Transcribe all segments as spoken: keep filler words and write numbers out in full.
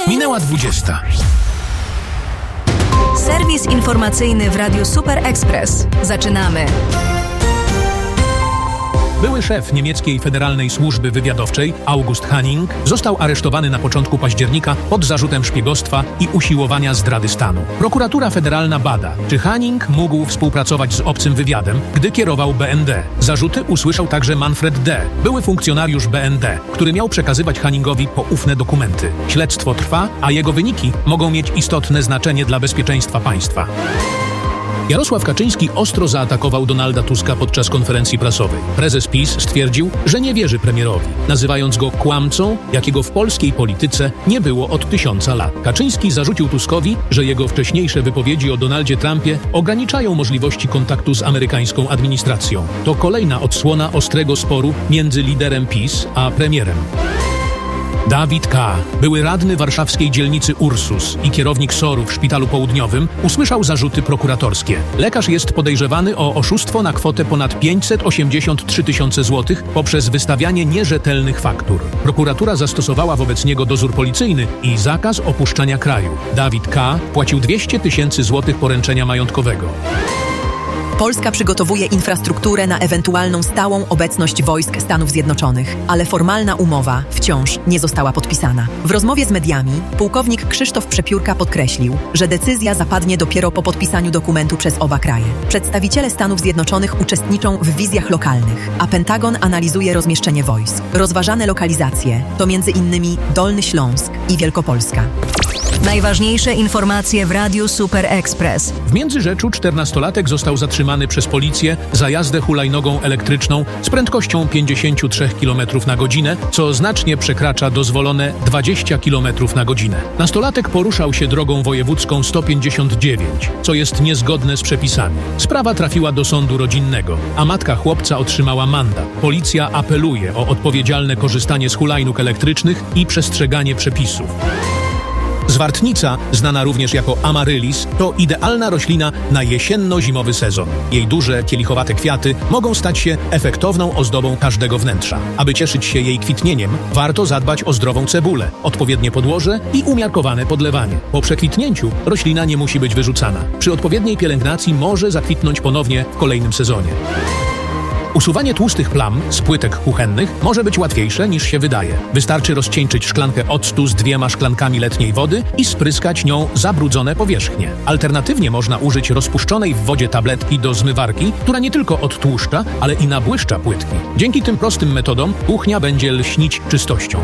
Minęła dwudziesta. Serwis informacyjny w Radiu Super Express. Zaczynamy. Były szef niemieckiej Federalnej Służby Wywiadowczej, August Hanning, został aresztowany na początku października pod zarzutem szpiegostwa i usiłowania zdrady stanu. Prokuratura federalna bada, czy Hanning mógł współpracować z obcym wywiadem, gdy kierował B N D. Zarzuty usłyszał także Manfred D., były funkcjonariusz B N D., który miał przekazywać Hanningowi poufne dokumenty. Śledztwo trwa, a jego wyniki mogą mieć istotne znaczenie dla bezpieczeństwa państwa. Jarosław Kaczyński ostro zaatakował Donalda Tuska podczas konferencji prasowej. Prezes PiS stwierdził, że nie wierzy premierowi, nazywając go kłamcą, jakiego w polskiej polityce nie było od tysiąca lat. Kaczyński zarzucił Tuskowi, że jego wcześniejsze wypowiedzi o Donaldzie Trumpie ograniczają możliwości kontaktu z amerykańską administracją. To kolejna odsłona ostrego sporu między liderem PiS a premierem. Dawid K., były radny warszawskiej dzielnicy Ursus i kierownik soru w Szpitalu Południowym, usłyszał zarzuty prokuratorskie. Lekarz jest podejrzewany o oszustwo na kwotę ponad pięćset osiemdziesiąt trzy tysiące złotych poprzez wystawianie nierzetelnych faktur. Prokuratura zastosowała wobec niego dozór policyjny i zakaz opuszczania kraju. Dawid K. płacił dwieście tysięcy złotych poręczenia majątkowego. Polska przygotowuje infrastrukturę na ewentualną stałą obecność wojsk Stanów Zjednoczonych, ale formalna umowa wciąż nie została podpisana. W rozmowie z mediami pułkownik Krzysztof Przepiórka podkreślił, że decyzja zapadnie dopiero po podpisaniu dokumentu przez oba kraje. Przedstawiciele Stanów Zjednoczonych uczestniczą w wizjach lokalnych, a Pentagon analizuje rozmieszczenie wojsk. Rozważane lokalizacje to między innymi Dolny Śląsk i Wielkopolska. Najważniejsze informacje w Radiu Super Express. W Międzyrzeczu czternastolatek został zatrzymany przez policję za jazdę hulajnogą elektryczną z prędkością pięćdziesiąt trzy kilometry na godzinę, co znacznie przekracza dozwolone dwadzieścia kilometrów na godzinę. Nastolatek poruszał się drogą wojewódzką sto pięćdziesiąt dziewięć, co jest niezgodne z przepisami. Sprawa trafiła do sądu rodzinnego, a matka chłopca otrzymała mandat. Policja apeluje o odpowiedzialne korzystanie z hulajnóg elektrycznych i przestrzeganie przepisów. Zwartnica, znana również jako amaryllis, to idealna roślina na jesienno-zimowy sezon. Jej duże, kielichowate kwiaty mogą stać się efektowną ozdobą każdego wnętrza. Aby cieszyć się jej kwitnieniem, warto zadbać o zdrową cebulę, odpowiednie podłoże i umiarkowane podlewanie. Po przekwitnięciu roślina nie musi być wyrzucana. Przy odpowiedniej pielęgnacji może zakwitnąć ponownie w kolejnym sezonie. Usuwanie tłustych plam z płytek kuchennych może być łatwiejsze niż się wydaje. Wystarczy rozcieńczyć szklankę octu z dwiema szklankami letniej wody i spryskać nią zabrudzone powierzchnie. Alternatywnie można użyć rozpuszczonej w wodzie tabletki do zmywarki, która nie tylko odtłuszcza, ale i nabłyszcza płytki. Dzięki tym prostym metodom kuchnia będzie lśnić czystością.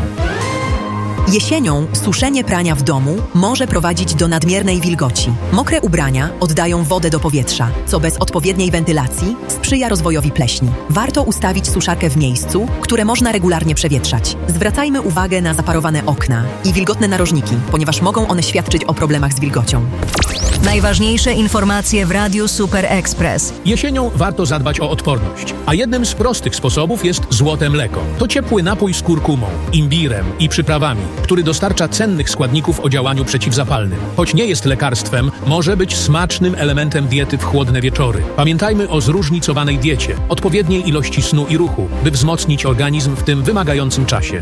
Jesienią suszenie prania w domu może prowadzić do nadmiernej wilgoci. Mokre ubrania oddają wodę do powietrza, co bez odpowiedniej wentylacji sprzyja rozwojowi pleśni. Warto ustawić suszarkę w miejscu, które można regularnie przewietrzać. Zwracajmy uwagę na zaparowane okna i wilgotne narożniki, ponieważ mogą one świadczyć o problemach z wilgocią. Najważniejsze informacje w Radiu Super Express. Jesienią warto zadbać o odporność, a jednym z prostych sposobów jest złote mleko. To ciepły napój z kurkumą, imbirem i przyprawami, który dostarcza cennych składników o działaniu przeciwzapalnym. Choć nie jest lekarstwem, może być smacznym elementem diety w chłodne wieczory. Pamiętajmy o zróżnicowanej diecie, odpowiedniej ilości snu i ruchu, by wzmocnić organizm w tym wymagającym czasie.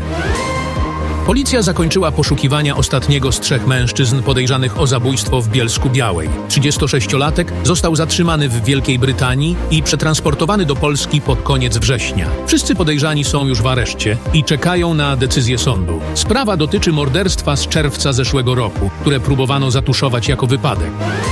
Policja zakończyła poszukiwania ostatniego z trzech mężczyzn podejrzanych o zabójstwo w Bielsku-Białej. trzydziestosześciolatek został zatrzymany w Wielkiej Brytanii i przetransportowany do Polski pod koniec września. Wszyscy podejrzani są już w areszcie i czekają na decyzję sądu. Sprawa dotyczy morderstwa z czerwca zeszłego roku, które próbowano zatuszować jako wypadek.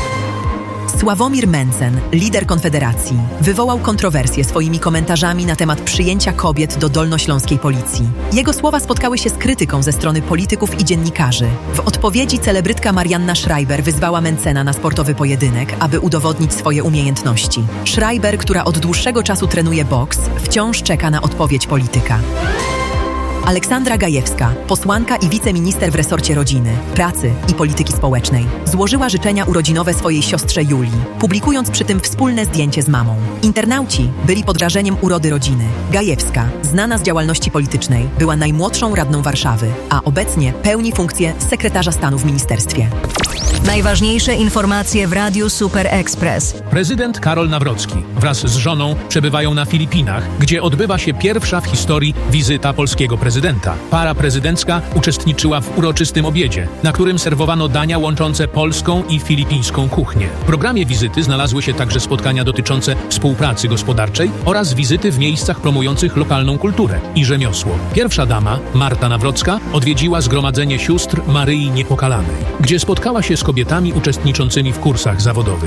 Sławomir Mencen, lider Konfederacji, wywołał kontrowersje swoimi komentarzami na temat przyjęcia kobiet do dolnośląskiej policji. Jego słowa spotkały się z krytyką ze strony polityków i dziennikarzy. W odpowiedzi celebrytka Marianna Schreiber wyzwała Mencena na sportowy pojedynek, aby udowodnić swoje umiejętności. Schreiber, która od dłuższego czasu trenuje boks, wciąż czeka na odpowiedź polityka. Aleksandra Gajewska, posłanka i wiceminister w resorcie rodziny, pracy i polityki społecznej, złożyła życzenia urodzinowe swojej siostrze Julii, publikując przy tym wspólne zdjęcie z mamą. Internauci byli pod wrażeniem urody rodziny. Gajewska, znana z działalności politycznej, była najmłodszą radną Warszawy, a obecnie pełni funkcję sekretarza stanu w ministerstwie. Najważniejsze informacje w Radiu Super Express. Prezydent Karol Nawrocki wraz z żoną przebywają na Filipinach, gdzie odbywa się pierwsza w historii wizyta polskiego prezydenta. Para prezydencka uczestniczyła w uroczystym obiedzie, na którym serwowano dania łączące polską i filipińską kuchnię. W programie wizyty znalazły się także spotkania dotyczące współpracy gospodarczej oraz wizyty w miejscach promujących lokalną kulturę i rzemiosło. Pierwsza dama, Marta Nawrocka, odwiedziła Zgromadzenie Sióstr Maryi Niepokalanej, gdzie spotkała się z kobietami uczestniczącymi w kursach zawodowych.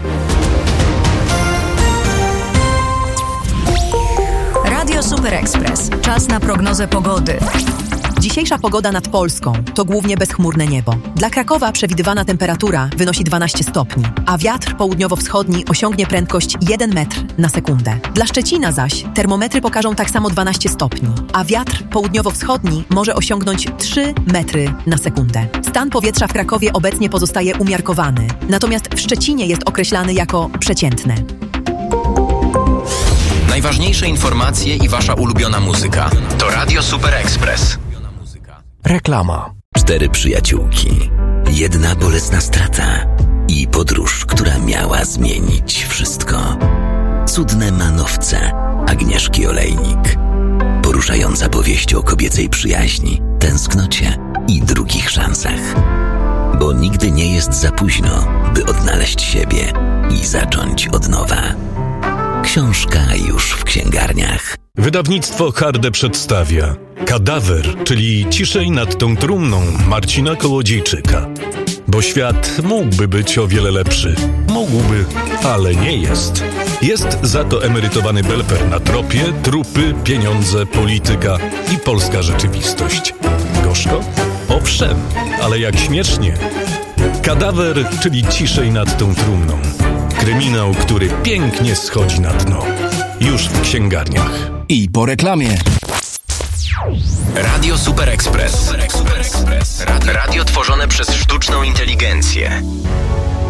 Radio Super Express. Czas na prognozę pogody. Dzisiejsza pogoda nad Polską to głównie bezchmurne niebo. Dla Krakowa przewidywana temperatura wynosi dwanaście stopni, a wiatr południowo-wschodni osiągnie prędkość jeden metr na sekundę. Dla Szczecina zaś termometry pokażą tak samo dwanaście stopni, a wiatr południowo-wschodni może osiągnąć trzy metry na sekundę. Stan powietrza w Krakowie obecnie pozostaje umiarkowany, natomiast w Szczecinie jest określany jako przeciętny. Najważniejsze informacje i wasza ulubiona muzyka to Radio Super Express. Reklama. Cztery przyjaciółki, jedna bolesna strata i podróż, która miała zmienić wszystko. Cudne manowce Agnieszki Olejnik. Poruszająca powieść o kobiecej przyjaźni, tęsknocie i drugich szansach. Bo nigdy nie jest za późno, by odnaleźć siebie i zacząć od nowa. Książka już w księgarniach. Wydawnictwo Harde przedstawia Kadawer, czyli Ciszej nad tą trumną Marcina Kołodziejczyka. Bo świat mógłby być o wiele lepszy. Mógłby, ale nie jest. Jest za to emerytowany belper na tropie, trupy, pieniądze, polityka i polska rzeczywistość. Gorzko? Owszem, ale jak śmiesznie. Kadawer, czyli Ciszej nad tą trumną. Kryminał, który pięknie schodzi na dno. Już w księgarniach. I po reklamie. Radio Super Express. Radio tworzone przez sztuczną inteligencję.